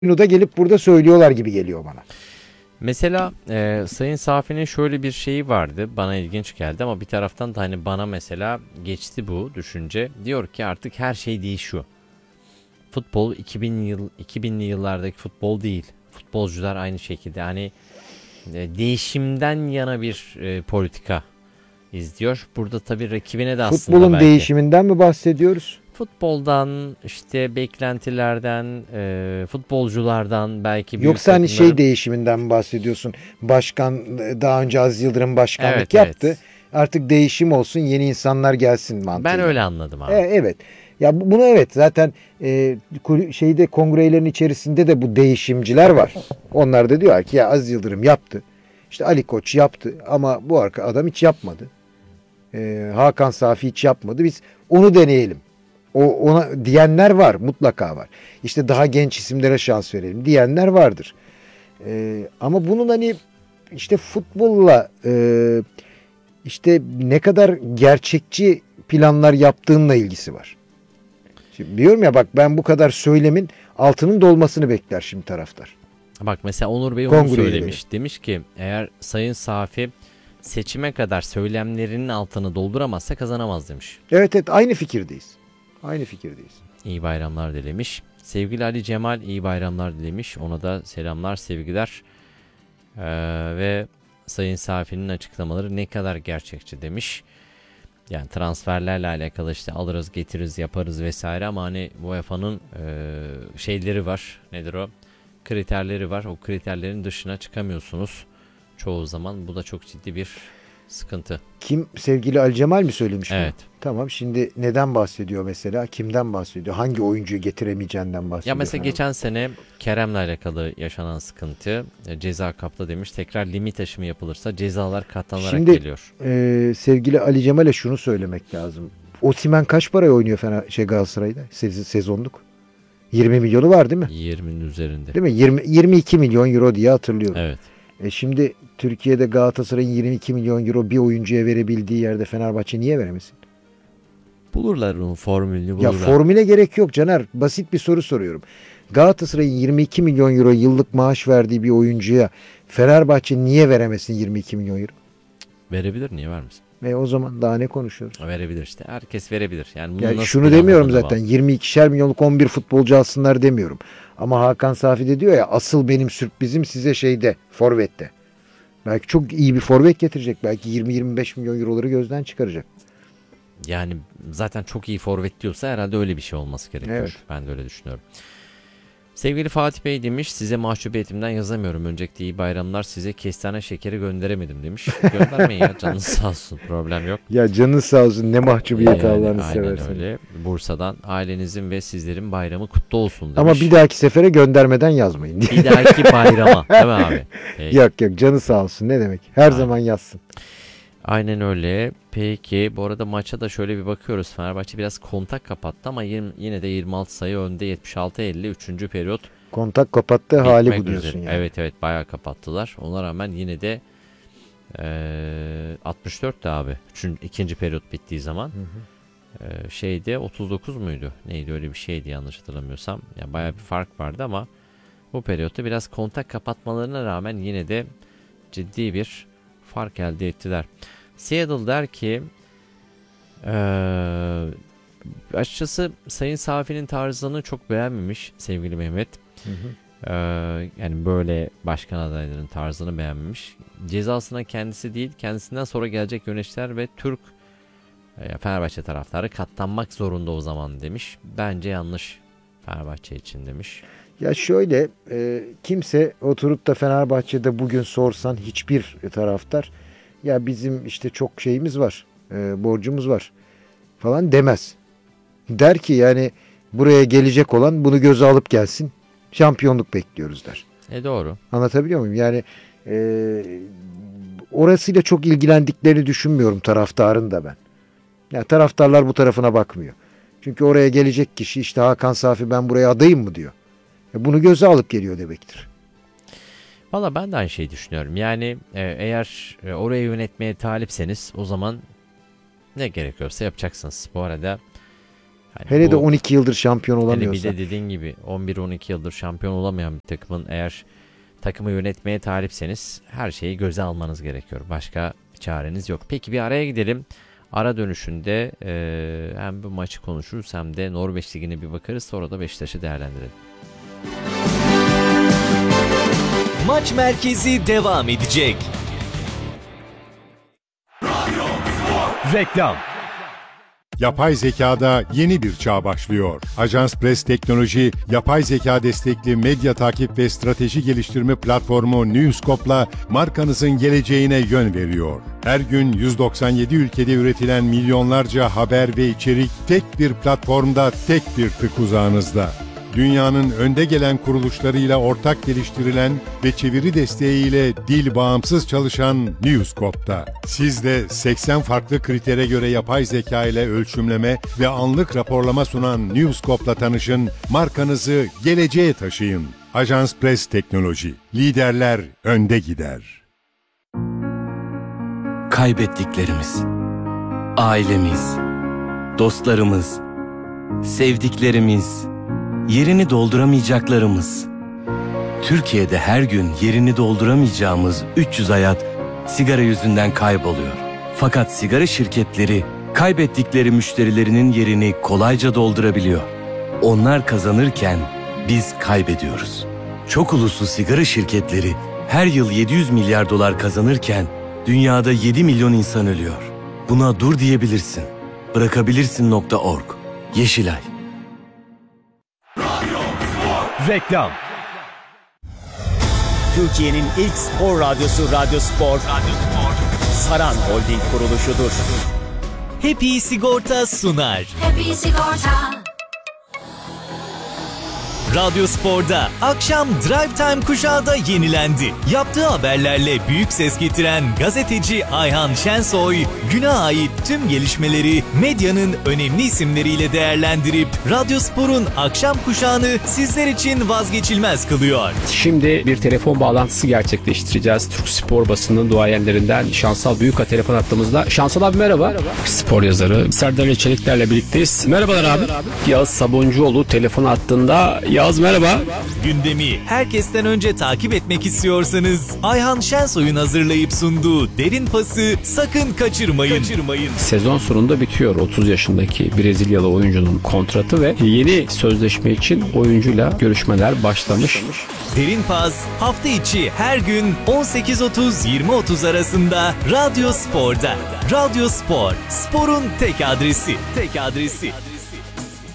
Bunu da gelip burada söylüyorlar gibi geliyor bana. Mesela Sayın Safi'nin şöyle bir şeyi vardı. Bana ilginç geldi ama bir taraftan da hani bana mesela geçti bu düşünce. Diyor ki artık her şey değişiyor. Futbol 2000'li yıllardaki futbol değil. Futbolcular aynı şekilde hani değişimden yana bir politika izliyor. Burada tabii rakibine de aslında Futbolun belki değişiminden mi bahsediyoruz? futboldan işte beklentilerden, futbolculardan belki büyük Yoksa hani takımların değişiminden mi bahsediyorsun? Başkan daha önce Aziz Yıldırım başkanlık evet yaptı. evet. Artık değişim olsun, yeni insanlar gelsin Ben mantığıyla. öyle anladım abi. Evet. Ya bunu evet zaten kongrelerin içerisinde de bu değişimciler var. Onlar da diyor ki ya Aziz Yıldırım yaptı. İşte Ali Koç yaptı ama bu adam hiç yapmadı. Hakan Safi hiç yapmadı. Biz onu deneyelim. Ona diyenler var, mutlaka var. İşte daha genç isimlere şans verelim diyenler vardır. Ama bunun hani işte futbolla işte ne kadar gerçekçi planlar yaptığınla ilgisi var. Şimdi diyorum ya bak ben bu kadar söylemin altının dolmasını bekler şimdi taraftar. Bak mesela Onur Bey onu Kongre söylemiş. Demiş ki eğer Sayın Safi seçime kadar söylemlerinin altını dolduramazsa kazanamaz demiş. Evet evet aynı fikirdeyiz. Aynı fikirdeyiz. İyi bayramlar dilemiş. Sevgili Ali Cemal iyi bayramlar dilemiş. Ona da selamlar, sevgiler. Ve Sayın Safi'nin açıklamaları ne kadar gerçekçi demiş. Yani transferlerle alakalı işte alırız, getiririz, yaparız vesaire ama hani UEFA'nın şeyleri var. Nedir o? Kriterleri var. O kriterlerin dışına çıkamıyorsunuz çoğu zaman. Bu da çok ciddi bir sıkıntı. Kim sevgili Ali Cemal mi söylemiş bunu? Evet. Tamam şimdi neden bahsediyor mesela? Kimden bahsediyor? Hangi oyuncuyu getiremeyeceğinden bahsediyor? Ya mesela geçen sene Kerem'le alakalı yaşanan sıkıntı ceza kapta demiş. Tekrar limit aşımı yapılırsa cezalar katlanarak Şimdi, geliyor. Sevgili Ali Cemal'e şunu söylemek lazım. Osimhen kaç paraya oynuyor Galatasaray'da sezonluk? 20 milyonu var değil mi? 20'nin üzerinde. Değil mi? 22 milyon euro diye hatırlıyorum. Evet. Şimdi Türkiye'de Galatasaray'ın 22 milyon euro bir oyuncuya verebildiği yerde Fenerbahçe niye veremesin? Bulurlar onun formülünü bulurlar. Ya formüle gerek yok Caner. Basit bir soru soruyorum. Galatasaray'ın 22 milyon euro yıllık maaş verdiği bir oyuncuya Fenerbahçe niye veremesin 22 milyon euro? Verebilir, niye vermesin? O zaman daha ne konuşuyoruz? Verebilir işte. Herkes verebilir. Yani bunu Yani nasıl şunu demiyorum zaten. bağlı? 22'şer milyonluk 11 futbolcu alsınlar demiyorum. Ama Hakan Safi de diyor ya asıl benim sürprizim size forvette. Belki çok iyi bir forvet getirecek. Belki 20-25 milyon euroları gözden çıkaracak. Yani zaten çok iyi forvet diyorsa herhalde öyle bir şey olması gerekiyor. Evet. Ben de öyle düşünüyorum. Sevgili Fatih Bey demiş, size mahcubiyetimden yazamıyorum. Öncelikle iyi bayramlar, size kestane şekeri gönderemedim demiş. Göndermeyin ya, canınız sağ olsun, problem yok. Ya canın sağ olsun, ne mahcubiyet Allah'ını aynen seversen. öyle. Bursa'dan ailenizin ve sizlerin bayramı kutlu olsun demiş. Ama bir dahaki sefere göndermeden yazmayın. Bir dahaki bayrama değil mi abi? Yok canı sağ olsun, ne demek. Her zaman yazsın. Aynen öyle. Peki bu arada maça da şöyle bir bakıyoruz. Fenerbahçe biraz kontak kapattı ama yine de 26 sayı önde, 76-50 3. periyot. Kontak kapattı hali bu Bitmek diyorsun üzere. yani. Evet bayağı kapattılar. Ona rağmen yine de 64'tü abi. İkinci periyot bittiği zaman. Şeyde 39 muydu? Neydi, öyle bir şeydi yanlış hatırlamıyorsam. Yani bayağı bir fark vardı ama bu periyotta biraz kontak kapatmalarına rağmen yine de ciddi bir fark elde ettiler. Seattle der ki açıkçası Sayın Safi'nin tarzını çok beğenmemiş sevgili Mehmet. Yani böyle başkan adaylarının tarzını beğenmemiş. Cezasına kendisi değil, kendisinden sonra gelecek yöneticiler ve Türk Fenerbahçe taraftarı katlanmak zorunda o zaman demiş. Bence yanlış Fenerbahçe için demiş. Ya şöyle kimse oturup da Fenerbahçe'de bugün sorsan hiçbir taraftar ya bizim işte çok şeyimiz var, borcumuz var falan demez. Der ki yani buraya gelecek olan bunu göze alıp gelsin, şampiyonluk bekliyoruz der. Doğru. Anlatabiliyor muyum? Yani orasıyla çok ilgilendiklerini düşünmüyorum taraftarın da ben. Yani taraftarlar bu tarafına bakmıyor. Çünkü oraya gelecek kişi işte Hakan Safi ben buraya adayım mı diyor. Bunu göze alıp geliyor demektir. Valla ben de aynı şeyi düşünüyorum. Yani eğer orayı yönetmeye talipseniz o zaman ne gerekiyorsa yapacaksınız. Bu arada Yani Hele de bu- 12 yıldır şampiyon Hele bir olamıyorsa. de dediğin gibi 11-12 yıldır şampiyon olamayan bir takımın eğer takımı yönetmeye talipseniz her şeyi göze almanız gerekiyor. Başka bir çareniz yok. Peki bir araya gidelim. Ara dönüşünde hem bu maçı konuşuruz hem de Norveç Ligi'ne bir bakarız. Sonra da Beşiktaş'ı değerlendirelim. Maç merkezi devam edecek. Reklam. Yapay zekada yeni bir çağ başlıyor. Ajans Press Teknoloji, yapay zeka destekli medya takip ve strateji geliştirme platformu Newscope'la markanızın geleceğine yön veriyor. Her gün 197 ülkede üretilen milyonlarca haber ve içerik tek bir platformda, tek bir tık uzağınızda. Dünyanın önde gelen kuruluşlarıyla ortak geliştirilen ve çeviri desteğiyle dil bağımsız çalışan Newscope'da. Siz de 80 farklı kritere göre yapay zeka ile ölçümleme ve anlık raporlama sunan Newscope'la tanışın, markanızı geleceğe taşıyın. Ajans Press Teknoloji, liderler önde gider. Kaybettiklerimiz, ailemiz, dostlarımız, sevdiklerimiz, yerini dolduramayacaklarımız. Türkiye'de her gün yerini dolduramayacağımız 300 hayat sigara yüzünden kayboluyor. Fakat sigara şirketleri kaybettikleri müşterilerinin yerini kolayca doldurabiliyor. Onlar kazanırken biz kaybediyoruz. Çok uluslu sigara şirketleri her yıl 700 milyar dolar kazanırken dünyada 7 milyon insan ölüyor. Buna dur diyebilirsin. Bırakabilirsin.org. Yeşilay. Reklam. Türkiye'nin ilk spor radyosu Radyo Spor. Saran Holding kuruluşudur. Happy Sigorta sunar. Happy Sigorta. Radyo Spor'da akşam Drive Time kuşağı da yenilendi. Yaptığı haberlerle büyük ses getiren gazeteci Ayhan Şensoy, güne ait tüm gelişmeleri medyanın önemli isimleriyle değerlendirip Radyo Spor'un akşam kuşağını sizler için vazgeçilmez kılıyor. Şimdi bir telefon bağlantısı gerçekleştireceğiz. Türk spor basının duayenlerinden Şansal Büyük'a telefon attığımızda. Şansal abi merhaba. Spor yazarı Serdar ile Çelikler'le birlikteyiz. Merhabalar abi. Yağız Sabuncuoğlu telefon attığında. Yağız merhaba. Gündemi herkesten önce takip etmek istiyorsanız Ayhan Şensoy'un hazırlayıp sunduğu Derin Pası sakın kaçırmayın. Sezon sonunda bitiyor 30 yaşındaki Brezilyalı oyuncunun kontratı ve yeni sözleşme için oyuncuyla görüşmeler başlamış. Derin Pas hafta içi her gün 18.30-20.30 arasında Radyo Spor'da. Radyo Spor, sporun tek adresi.